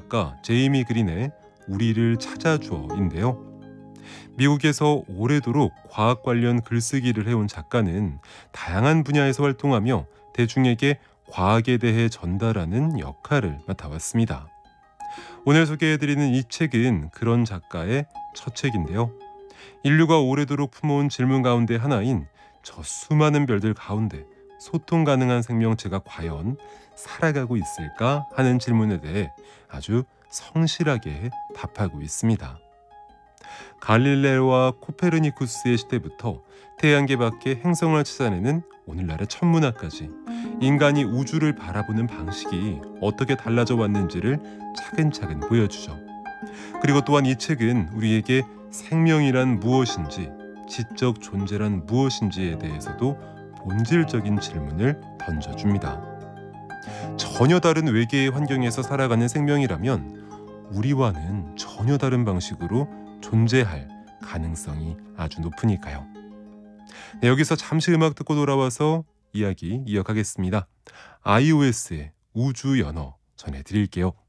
작가 제이미 그린의 우리를 찾아줘인데요. 미국에서 오래도록 과학 관련 글쓰기를 해온 작가는 다양한 분야에서 활동하며 대중에게 과학에 대해 전달하는 역할을 맡아왔습니다. 오늘 소개해드리는 이 책은 그런 작가의 첫 책인데요. 인류가 오래도록 품어온 질문 가운데 하나인 저 수많은 별들 가운데 소통 가능한 생명체가 과연 살아가고 있을까 하는 질문에 대해 아주 성실하게 답하고 있습니다. 갈릴레오와 코페르니쿠스의 시대부터 태양계 밖의 행성을 찾아내는 오늘날의 천문학까지 인간이 우주를 바라보는 방식이 어떻게 달라져 왔는지를 차근차근 보여주죠. 그리고 또한 이 책은 우리에게 생명이란 무엇인지, 지적 존재란 무엇인지에 대해서도 본질적인 질문을 던져줍니다. 전혀 다른 외계의 환경에서 살아가는 생명이라면 우리와는 전혀 다른 방식으로 존재할 가능성이 아주 높으니까요. 네, 여기서 잠시 음악 듣고 돌아와서 이야기 이어가겠습니다. iOS의 우주 연어 전해드릴게요.